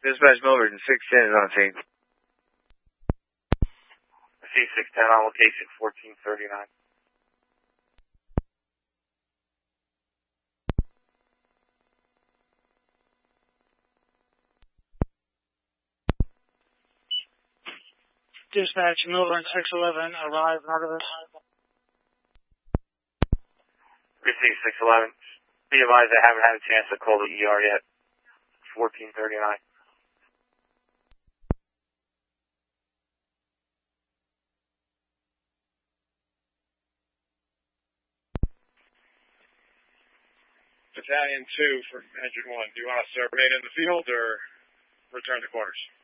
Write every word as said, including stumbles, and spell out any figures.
Dispatch Milford, six ten is on scene. C six ten on location, fourteen thirty-nine. Dispatch Milburn six eleven, arrive north of us. Receive six eleven. Be advised I haven't had a chance to call the E R yet. fourteen thirty-nine. Battalion two for Engine one. Do you want us to remain in the field or return to quarters?